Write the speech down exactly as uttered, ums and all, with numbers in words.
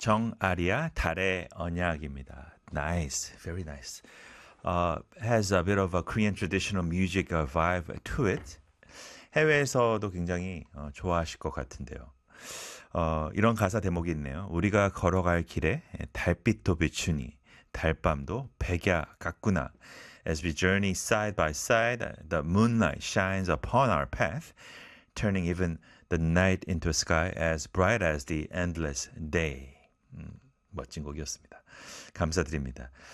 정아리아 달의 언약입니다. Nice, very nice. Uh, has a bit of a Korean traditional music uh, vibe to it. 해외에서도 굉장히 어, 좋아하실 것 같은데요. 어, 이런 가사 대목이 있네요. 우리가 걸어갈 길에 달빛도 비추니 달밤도 백야 같구나. As we journey side by side, the moonlight shines upon our path, turning even the night into a sky as bright as the endless day. 음, 멋진 곡이었습니다. 감사드립니다.